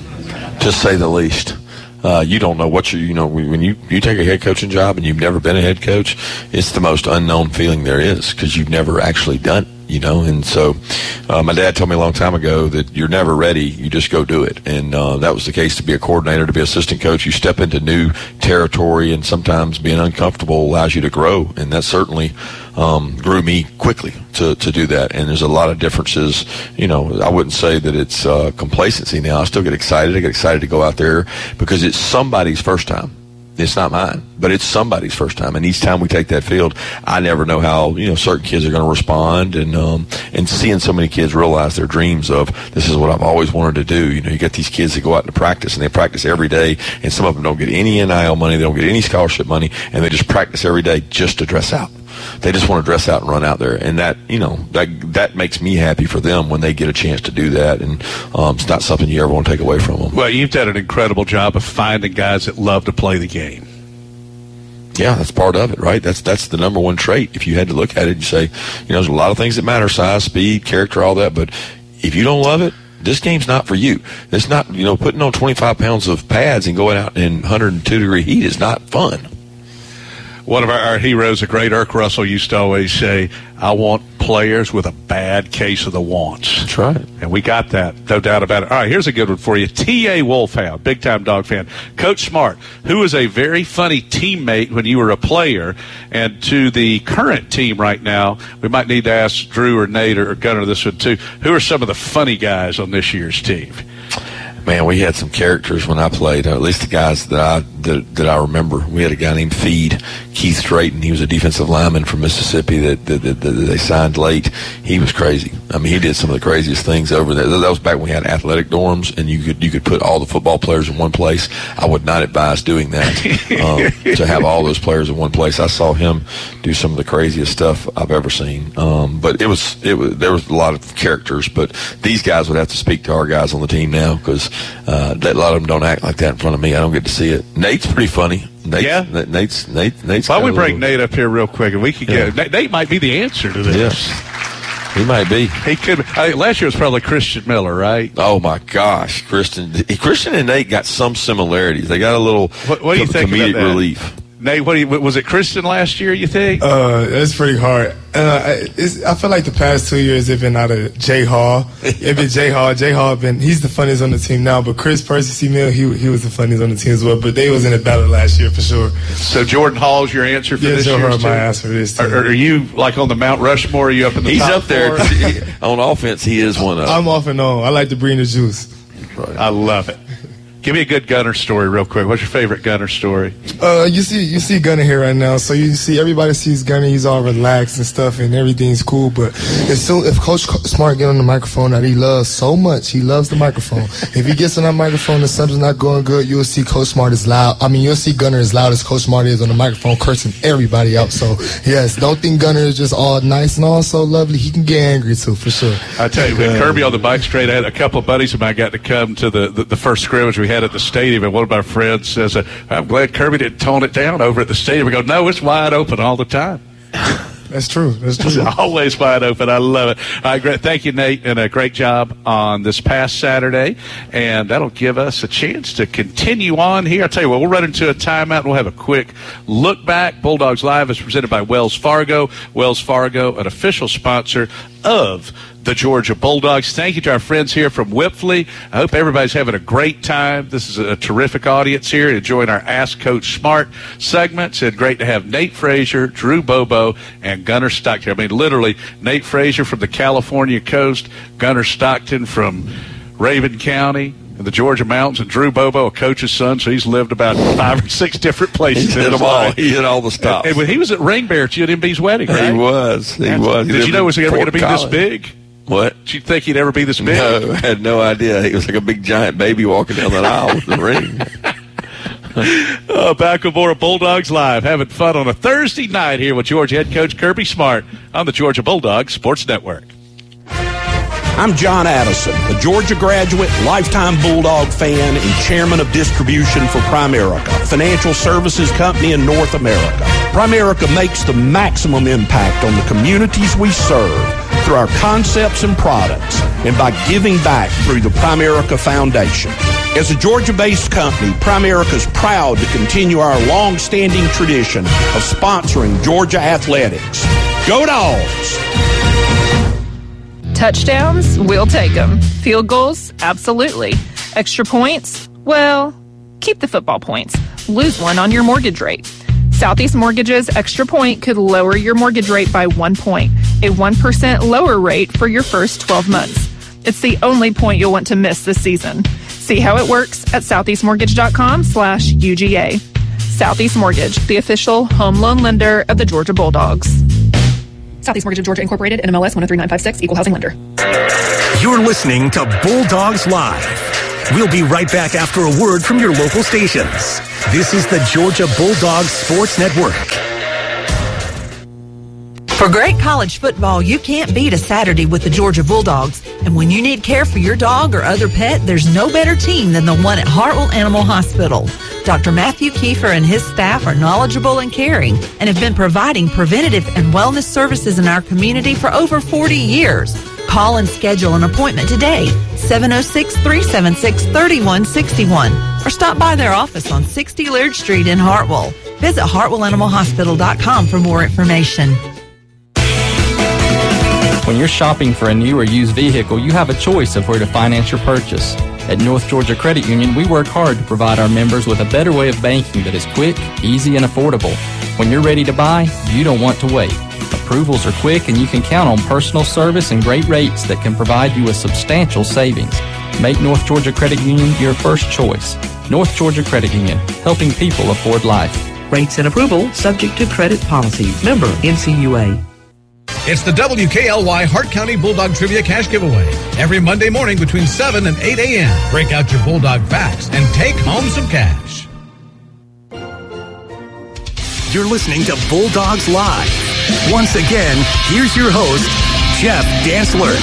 Speaker 8: to say the least. Uh, you don't know what you, you know, when you, you take a head coaching job and you've never been a head coach, it's the most unknown feeling there is because you've never actually done it, you know. And so uh, my dad told me a long time ago that you're never ready, you just go do it. And uh, that was the case to be a coordinator, to be assistant coach. You step into new territory, and sometimes being uncomfortable allows you to grow. And that certainly um, grew me quickly to, to do that. And there's a lot of differences. You know, I wouldn't say that it's uh, complacency now. I still get excited. I get excited to go out there because it's somebody's first time. It's not mine, but it's somebody's first time. And each time we take that field, I never know how, you know, certain kids are going to respond. And um, and seeing so many kids realize their dreams of, this is what I've always wanted to do. You know, you get these kids that go out to practice, and they practice every day, and some of them don't get any N I L money, they don't get any scholarship money, and they just practice every day just to dress out. They just want to dress out and run out there. And that, you know, that that makes me happy for them when they get a chance to do that. And um, it's not something you ever want to take away from them.
Speaker 3: Well, you've done an incredible job of finding guys that love to play the game.
Speaker 8: Yeah, that's part of it, right? That's that's the number one trait. If you had to look at it, you say, you know, there's a lot of things that matter, size, speed, character, all that, but if you don't love it, this game's not for you. It's not, you know, putting on twenty-five pounds of pads and going out in one hundred two degree heat is not fun.
Speaker 3: One of our, our heroes, the great Irk Russell, used to always say, I want players with a bad case of the wants.
Speaker 8: That's right.
Speaker 3: And we got that, no doubt about it. All right, here's a good one for you. T A. Wolfhound, big-time dog fan. Coach Smart, who was a very funny teammate when you were a player, and to the current team right now, we might need to ask Drew or Nate or Gunner this one too. Who are some of the funny guys on this year's team?
Speaker 8: Man, we had some characters when I played, or at least the guys that I that, that I remember. We had a guy named Feed, Keith Drayton. He was a defensive lineman from Mississippi that, that, that, that they signed late. He was crazy. I mean, he did some of the craziest things over there. That was back when we had athletic dorms, and you could you could put all the football players in one place. I would not advise doing that, um, to have all those players in one place. I saw him do some of the craziest stuff I've ever seen. Um, but it was it was there was a lot of characters. But these guys would have to speak to our guys on the team now, because Uh, a lot of them don't act like that in front of me. I don't get to see it. Nate's pretty funny. Nate's,
Speaker 3: yeah,
Speaker 8: Nate's Nate. Nate's.
Speaker 3: Why don't we
Speaker 8: little...
Speaker 3: bring Nate up here real quick, and we could
Speaker 8: yeah.
Speaker 3: get Nate, Nate might be the answer to this.
Speaker 8: Yes, he might be.
Speaker 3: He could. I, last year was probably Christian Miller, right?
Speaker 8: Oh my gosh, Christian! Christian and Nate got some similarities. They got a little
Speaker 3: what, what do you
Speaker 8: com-
Speaker 3: think
Speaker 8: comedic
Speaker 3: about that?
Speaker 8: relief.
Speaker 3: Nate, what do you, was it Christian last year, you think?
Speaker 5: Uh, it's pretty hard. Uh, it's, I feel like the past two years they've been out of Jay Hall. It's been Jay Hall. Jay Hall been he's the funniest on the team now, but Chris Percy C. Mill, he he was the funniest on the team as well. But they was in a battle last year for sure.
Speaker 3: So Jordan Hall's your answer for
Speaker 5: yeah,
Speaker 3: this
Speaker 5: Joe
Speaker 3: year's
Speaker 5: Hall
Speaker 3: team?
Speaker 5: my answer for this team.
Speaker 3: Are, are you like on the Mount Rushmore? Are you up in the
Speaker 8: He's
Speaker 3: top
Speaker 8: up there
Speaker 3: four?
Speaker 8: he, on offense. He is one of.
Speaker 5: I'm off and on. I like to bring the juice.
Speaker 8: Right.
Speaker 3: I love it. Give me a good Gunner story real quick. What's your favorite Gunner story?
Speaker 5: Uh, you see, you see Gunner here right now. So you see, everybody sees Gunner. He's all relaxed and stuff, and everything's cool. But as soon if Coach Smart get on the microphone that he loves so much, he loves the microphone. If he gets on that microphone and something's not going good, you'll see Coach Smart is loud. I mean, you'll see Gunner as loud as Coach Smart is on the microphone, cursing everybody out. So yes, don't think Gunner is just all nice and all so lovely. He can get angry too, for sure.
Speaker 3: I tell you, when Kirby on the bike straight, I had a couple of buddies of mine got to come to the, the, the first scrimmage we had at the stadium, and one of my friends says, uh, I'm glad Kirby didn't tone it down over at the stadium. We go, no, it's wide open all the time.
Speaker 5: That's true. That's true.
Speaker 3: It's always wide open. I love it. All right, great. Thank you, Nate, and a great job on this past Saturday. And that'll give us a chance to continue on here. I'll tell you what, we'll run into a timeout, and we'll have a quick look back. Bulldogs Live is presented by Wells Fargo. Wells Fargo, an official sponsor of the Georgia Bulldogs. Thank you to our friends here from Wipfli. I hope everybody's having a great time. This is a terrific audience here enjoying our Ask Coach Smart segments. And great to have Nate Frazier, Drew Bobo, and Gunner Stockton. I mean, literally, Nate Frazier from the California coast, Gunner Stockton from Raven County and the Georgia Mountains, and Drew Bobo, a coach's son, so he's lived about five or six different places.
Speaker 8: He did them all. He hit all the stops.
Speaker 3: And, and when he was at Ring Bear at U N M B's wedding, right?
Speaker 8: He was. He
Speaker 3: That's,
Speaker 8: was. He
Speaker 3: did you know was he ever going to be
Speaker 8: College.
Speaker 3: this big?
Speaker 8: What?
Speaker 3: Did you think he'd ever be this big?
Speaker 8: No, I had no idea. He was like a big giant baby walking down that aisle with the ring.
Speaker 3: uh, back with more of Bulldogs Live, having fun on a Thursday night here with Georgia head coach Kirby Smart on the Georgia Bulldogs Sports Network.
Speaker 6: I'm John Addison, a Georgia graduate, lifetime Bulldog fan, and chairman of distribution for Primerica, a financial services company in North America. Primerica makes the maximum impact on the communities we serve through our concepts and products and by giving back through the Primerica Foundation. As a Georgia-based company, Primerica is proud to continue our long-standing tradition of sponsoring Georgia athletics. Go Dogs!
Speaker 7: Touchdowns? We'll take them. Field goals? Absolutely. Extra points? Well, keep the football points. Lose one on your mortgage rate. Southeast Mortgage's Extra Point could lower your mortgage rate by one point, a one percent lower rate for your first twelve months. It's the only point you'll want to miss this season. See how it works at southeastmortgage.com slash UGA. Southeast Mortgage, the official home loan lender of the Georgia Bulldogs. Southeast Mortgage of Georgia Incorporated, N M L S one oh three nine five six, Equal Housing Lender.
Speaker 2: You're listening to Bulldogs Live. We'll be right back after a word from your local stations. This is the Georgia Bulldogs Sports Network.
Speaker 9: For great college football, you can't beat a Saturday with the Georgia Bulldogs. And when you need care for your dog or other pet, there's no better team than the one at Hartwell Animal Hospital. Doctor Matthew Kiefer and his staff are knowledgeable and caring and have been providing preventative and wellness services in our community for over forty years. Call and schedule an appointment today, seven oh six, three seven six, three one six one, or stop by their office on sixty Laird Street in Hartwell. Visit hartwell animal hospital dot com for more information.
Speaker 10: When you're shopping for a new or used vehicle, you have a choice of where to finance your purchase. At North Georgia Credit Union, we work hard to provide our members with a better way of banking that is quick, easy, and affordable. When you're ready to buy, you don't want to wait. Approvals are quick, and you can count on personal service and great rates that can provide you with substantial savings. Make North Georgia Credit Union your first choice. North Georgia Credit Union, helping people afford life.
Speaker 11: Rates and approval subject to credit policy. Member N C U A.
Speaker 12: It's the W K L Y Hart County Bulldog Trivia Cash Giveaway. Every Monday morning between seven and eight a.m. Break out your Bulldog facts and take home some cash.
Speaker 2: You're listening to Bulldogs Live. Once again, here's your host, Jeff Dantzler.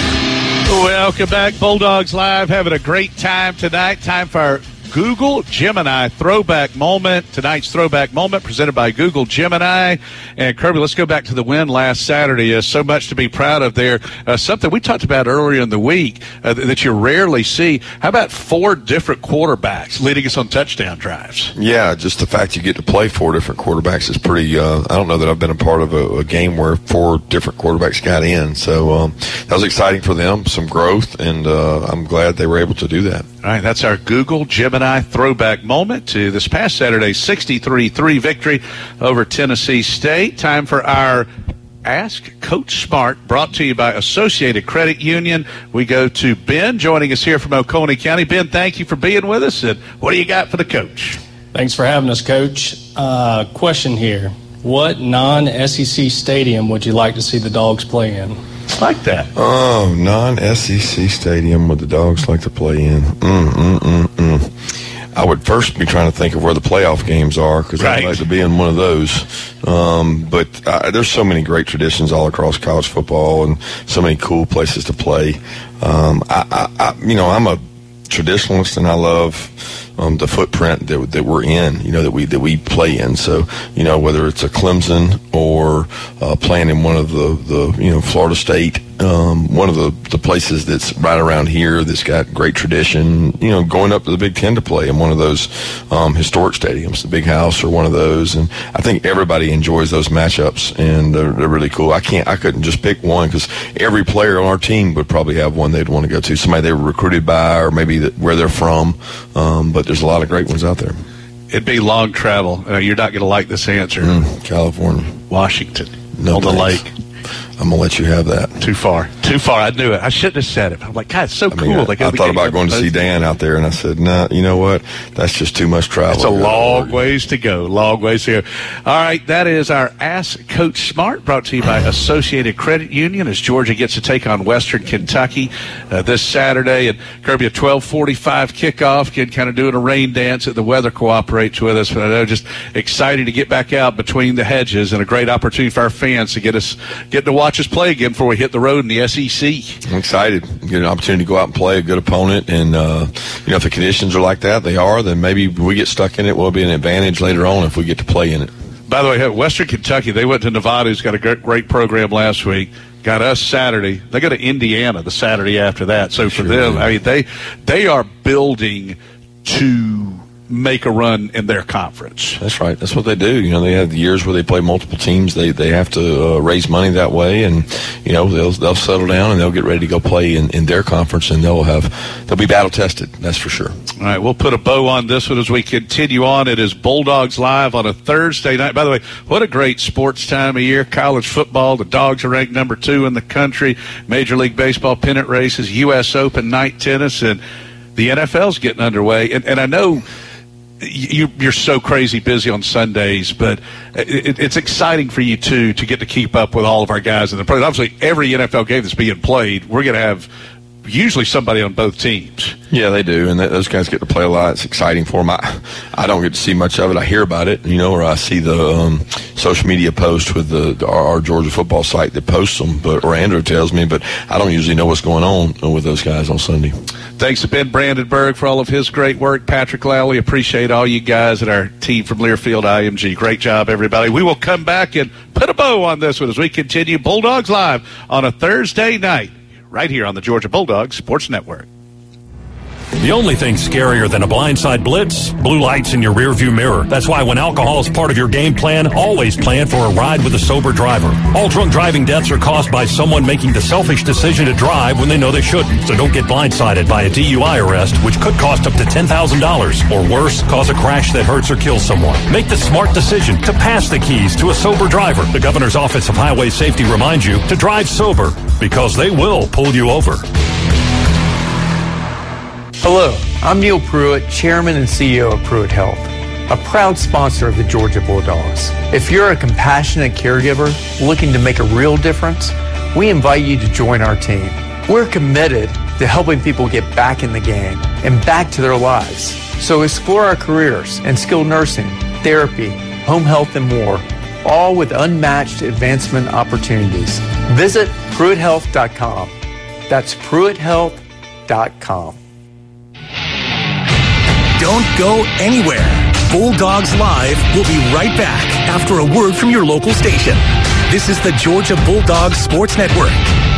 Speaker 3: Welcome back, Bulldogs Live. Having a great time tonight. Time for our Google Gemini Throwback Moment. Tonight's Throwback Moment presented by Google Gemini. And Kirby, let's go back to the win last Saturday. Uh, so much to be proud of there. Uh, something we talked about earlier in the week uh, that you rarely see. How about four different quarterbacks leading us on touchdown drives?
Speaker 8: Yeah, just the fact you get to play four different quarterbacks is pretty, uh, I don't know that I've been a part of a, a game where four different quarterbacks got in. So um, that was exciting for them, some growth, and uh, I'm glad they were able to do that.
Speaker 3: All right, that's our Google Gemini Throwback Moment to this past Saturday's sixty-three three victory over Tennessee State. Time for our Ask Coach Smart, brought to you by Associated Credit Union. We go to Ben, joining us here from Oconee County. Ben, thank you for being with us. And what do you got for the coach?
Speaker 13: Thanks for having us, Coach. Uh, question here. What non-S E C stadium would you like to see the Dogs play in?
Speaker 3: Like that.
Speaker 8: Oh, non-S E C stadium would the Dogs like to play in? Mm, mm, mm, mm. I would first be trying to think of where the playoff games are, because right. I'd like to be in one of those. Um, but uh, there's so many great traditions all across college football and so many cool places to play. Um, I, I, I, you know, I'm a traditionalist, and I love um, the footprint that, that we're in, you know, that we that we play in. So, you know, whether it's a Clemson or uh, playing in one of the, the you know, Florida State, um, one of the, the places that's right around here that's got great tradition, you know, going up to the Big Ten to play in one of those um, historic stadiums, the Big House or one of those. And I think everybody enjoys those matchups, and they're, they're really cool. I can't, I couldn't just pick one, because every player on our team would probably have one they'd want to go to, somebody they were recruited by, or maybe that, where they're from. Um, but there's a lot of great ones out there.
Speaker 3: It'd be long travel. Uh, you're not going to like this answer.
Speaker 8: Mm, California.
Speaker 3: Washington.
Speaker 8: No
Speaker 3: on the
Speaker 8: thanks.
Speaker 3: lake.
Speaker 8: I'm going to let you have that.
Speaker 3: Too far. Too far. I knew it. I shouldn't have said it. I'm like, God, it's so
Speaker 8: I
Speaker 3: cool.
Speaker 8: mean, I,
Speaker 3: like,
Speaker 8: I thought about going to see Dan out there, and I said, no, nah, you know what? That's just too much travel.
Speaker 3: It's a long ways to go. Long ways to go. All right, that is our Ask Coach Smart, brought to you by Associated Credit Union, as Georgia gets to take on Western Kentucky uh, this Saturday. And Kirby, a twelve forty-five kickoff. Again, kind of doing a rain dance that the weather cooperates with us. But I know, just exciting to get back out between the hedges, and a great opportunity for our fans to get us get to watch us play again before we hit the road in the S E C.
Speaker 8: I'm excited. Get an opportunity to go out and play a good opponent, and uh, you know, if the conditions are like that, they are, then maybe we get stuck in it. We'll be an advantage later on if we get to play in it.
Speaker 3: By the way, Western Kentucky, they went to Nevada, who's got a great, great program last week. Got us Saturday. They go to Indiana the Saturday after that. So for sure, them, yeah. I mean, they they are building to make a run in their conference.
Speaker 8: That's right. That's what they do. You know, they have years where they play multiple teams. They they have to uh, raise money that way, and you know, they'll they'll settle down and they'll get ready to go play in, in their conference, and they'll have they'll be battle tested. That's for sure.
Speaker 3: All right, we'll put a bow on this one as we continue on. It is Bulldogs Live on a Thursday night. By the way, what a great sports time of year. College football, the Dogs are ranked number two in the country. Major League Baseball pennant races, U S Open night tennis, and the N F L's getting underway. And, and I know you, you're so crazy busy on Sundays, but it, it's exciting for you, too, to get to keep up with all of our guys in the program. Obviously, every N F L game that's being played, we're going to have usually somebody on both teams.
Speaker 8: Yeah, they do, and th- those guys get to play a lot. It's exciting for them. I, I don't get to see much of it. I hear about it, you know, or I see the um, social media post with the, the our, our Georgia football site that posts them, but or Andrew tells me, but I don't usually know what's going on with those guys on Sunday.
Speaker 3: Thanks to Ben Brandenburg for all of his great work. Patrick Lowley, appreciate all you guys and our team from Learfield I M G. Great job, everybody. We will come back and put a bow on this one as we continue Bulldogs Live on a Thursday night right here on the Georgia Bulldogs Sports Network.
Speaker 14: The only thing scarier than a blindside blitz, blue lights in your rearview mirror. That's why when alcohol is part of your game plan, always plan for a ride with a sober driver. All drunk driving deaths are caused by someone making the selfish decision to drive when they know they shouldn't. So don't get blindsided by a D U I arrest, which could cost up to ten thousand dollars. Or worse, cause a crash that hurts or kills someone. Make the smart decision to pass the keys to a sober driver. The Governor's Office of Highway Safety reminds you to drive sober, because they will pull you over.
Speaker 15: Hello, I'm Neil Pruitt, Chairman and C E O of Pruitt Health, a proud sponsor of the Georgia Bulldogs. If you're a compassionate caregiver looking to make a real difference, we invite you to join our team. We're committed to helping people get back in the game and back to their lives. So explore our careers in skilled nursing, therapy, home health, and more, all with unmatched advancement opportunities. Visit Pruitt Health dot com. That's Pruitt Health dot com.
Speaker 2: Don't go anywhere. Bulldogs Live will be right back after a word from your local station. This is the Georgia Bulldogs Sports Network.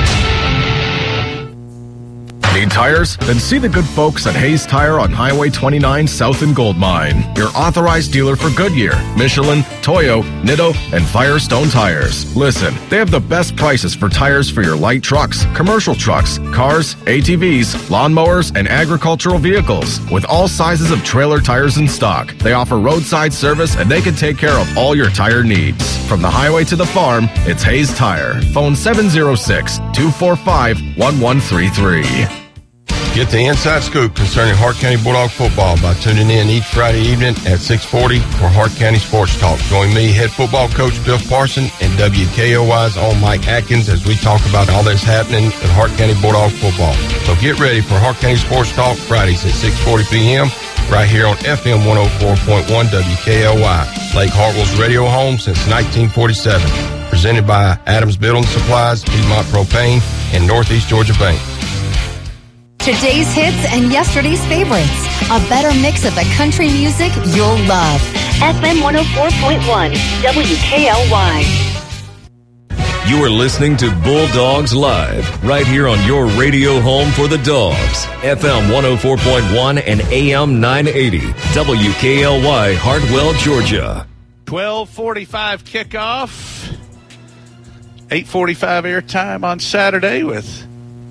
Speaker 16: Need tires? Then see the good folks at Hayes Tire on Highway twenty-nine South and Gold Mine. Your authorized dealer for Goodyear, Michelin, Toyo, Nitto, and Firestone tires. Listen, they have the best prices for tires for your light trucks, commercial trucks, cars, A T Vs, lawnmowers, and agricultural vehicles. With all sizes of trailer tires in stock, they offer roadside service and they can take care of all your tire needs. From the highway to the farm, it's Hayes Tire. Phone seven oh six, two four five, one one three three.
Speaker 17: Get the inside scoop concerning Hart County Bulldog football by tuning in each Friday evening at six forty for Hart County Sports Talk. Join me, head football coach Bill Parson, and W K O Y's own Mike Atkins as we talk about all that's happening at Hart County Bulldog football. So get ready for Hart County Sports Talk Fridays at six forty p.m. right here on F M one oh four point one W K L Y, Lake Hartwell's radio home since nineteen forty-seven. Presented by Adams Building Supplies, Piedmont Propane, and Northeast Georgia Bank.
Speaker 18: Today's hits and yesterday's favorites. A better mix of the country music you'll love. F M one oh four point one, W K L Y.
Speaker 26: You are listening to Bulldogs Live, right here on your radio home for the Dogs. F M one oh four point one and A M nine eighty, W K L Y, Hartwell, Georgia.
Speaker 3: twelve forty-five kickoff. eight forty-five airtime on Saturday with,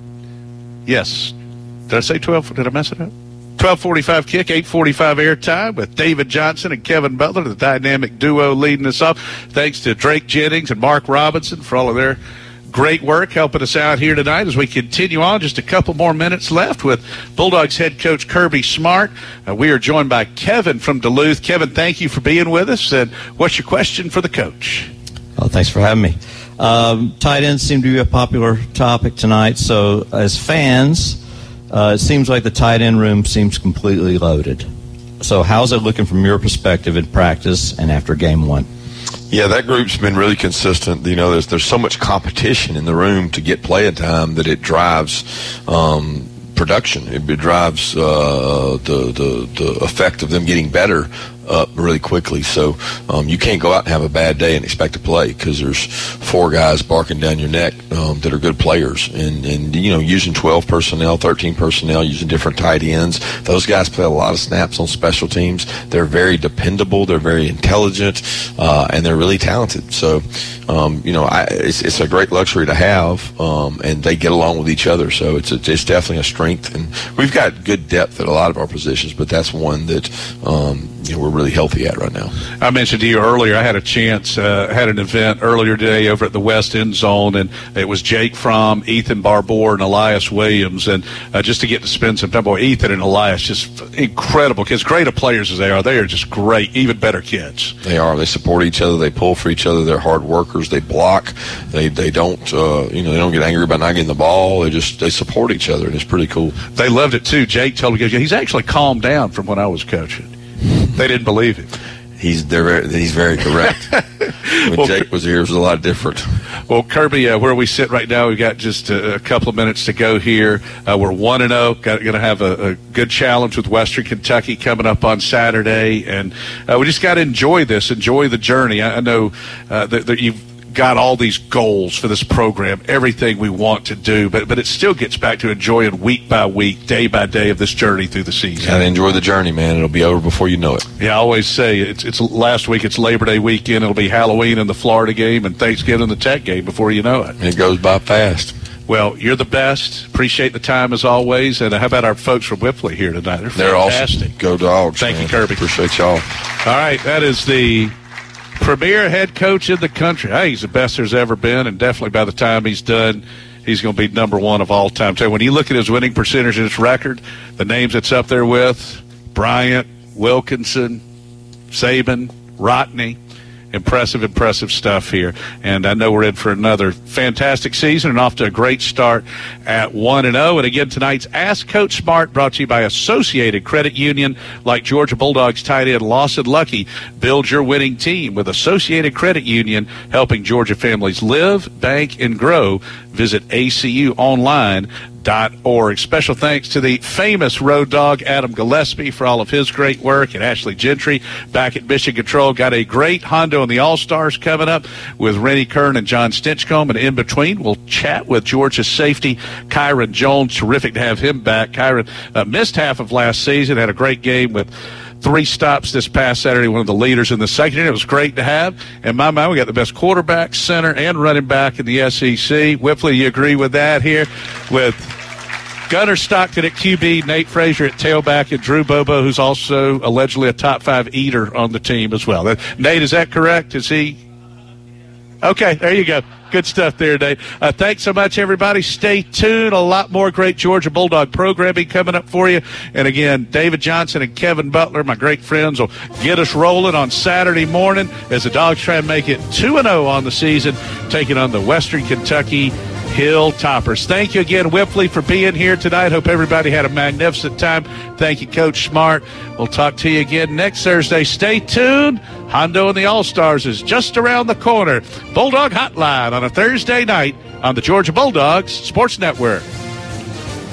Speaker 3: yes, did I say twelve? Did I mess it up? twelve forty-five kick, eight forty-five airtime with David Johnson and Kevin Butler, the dynamic duo leading us off. Thanks to Drake Jennings and Mark Robinson for all of their great work helping us out here tonight as we continue on. Just a couple more minutes left with Bulldogs head coach Kirby Smart. Uh, we are joined by Kevin from Duluth. Kevin, thank you for being with us. And what's your question for the coach?
Speaker 19: Oh, thanks for having me. Um, tight ends seem to be a popular topic tonight. So as fans, Uh, it seems like the tight end room seems completely loaded. So how's it looking from your perspective in practice and after game one?
Speaker 8: Yeah, that group's been really consistent. You know, there's there's so much competition in the room to get playing time that it drives um, production. It, it drives uh, the, the the effect of them getting better up really quickly. So um, you can't go out and have a bad day and expect to play because there's four guys barking down your neck um, that are good players. And, and, you know, using twelve personnel, thirteen personnel, using different tight ends. Those guys play a lot of snaps on special teams. They're very dependable. They're very intelligent, uh, and they're really talented. So, um, you know, I, it's, it's a great luxury to have, um, and they get along with each other. So it's, a, it's definitely a strength. And we've got good depth at a lot of our positions, but that's one that, um, you know, we're really healthy at right now.
Speaker 3: I mentioned to you earlier, I had a chance, uh, had an event earlier today over at the West End Zone, and it was Jake Fromm, Ethan Barbour, and Elias Williams, and uh, just to get to spend some time, boy, Ethan and Elias, just incredible kids, great of players as they are. They are just great, even better kids.
Speaker 8: They are. They support each other. They pull for each other. They're hard workers. They block. They they don't, uh, you know, they don't get angry about not getting the ball. They just, they support each other, and it's pretty cool.
Speaker 3: They loved it, too. Jake told me, he's actually calmed down from when I was coaching. They didn't believe him.
Speaker 8: He's very, he's very correct. When well, Jake was here, it was a lot different.
Speaker 3: Well, Kirby, uh, where we sit right now, we've got just a, a couple of minutes to go here. Uh, we're one and zero. Got going to have a, a good challenge with Western Kentucky coming up on Saturday, and uh, we just got to enjoy this, enjoy the journey. I, I know uh, that, that you've got all these goals for this program, everything we want to do, but but it still gets back to enjoying week by week, day by day of this journey through the season.
Speaker 8: Gotta enjoy the journey, man. It'll be over before you know it.
Speaker 3: Yeah, I always say it's it's last week, it's Labor Day weekend, it'll be Halloween in the Florida game and Thanksgiving in the Tech game before you know it.
Speaker 8: It goes by fast.
Speaker 3: Well, you're the best. Appreciate the time as always. And how about our folks from Whippley here tonight? They're,
Speaker 8: They're
Speaker 3: fantastic.
Speaker 8: awesome. Go Dogs.
Speaker 3: Thank
Speaker 8: man.
Speaker 3: you, Kirby.
Speaker 8: Appreciate y'all.
Speaker 3: All right, that is the premier head coach in the country. Hey, he's the best there's ever been, and definitely by the time he's done, he's going to be number one of all time. So when you look at his winning percentage and his record, the names it's up there with, Bryant, Wilkinson, Saban, Rodney, impressive, impressive stuff here. And I know we're in for another fantastic season and off to a great start at one and oh. And again, tonight's Ask Coach Smart brought to you by Associated Credit Union. Like Georgia Bulldogs tight end Lawson Lucky, build your winning team with Associated Credit Union, helping Georgia families live, bank, and grow. Visit A C U online dot org. Special thanks to the famous road dog Adam Gillespie for all of his great work, and Ashley Gentry back at Mission Control. Got a great Hondo and the All-Stars coming up with Rennie Kern and John Stinchcomb, and in between we'll chat with Georgia's safety Kyron Jones. Terrific to have him back. Kyron uh, missed half of last season, had a great game with three stops this past Saturday, one of the leaders in the secondary. It was great to have. In my mind, we got the best quarterback, center, and running back in the S E C. Whippley, you agree with that here? With Gunnar Stockton at Q B, Nate Frazier at tailback, and Drew Bobo, who's also allegedly a top five eater on the team as well. Nate, is that correct? Is he? Okay, there you go. Good stuff there, Nate. Uh, thanks so much, everybody. Stay tuned. A lot more great Georgia Bulldog programming coming up for you. And again, David Johnson and Kevin Butler, my great friends, will get us rolling on Saturday morning as the Dogs try and make it two and oh on the season, taking on the Western Kentucky Hilltoppers. Thank you again, Whippley, for being here tonight. Hope everybody had a magnificent time. Thank you, Coach Smart. We'll talk to you again next Thursday. Stay tuned. Hondo and the All-Stars is just around the corner. Bulldog Hotline on a Thursday night on the Georgia Bulldogs Sports Network.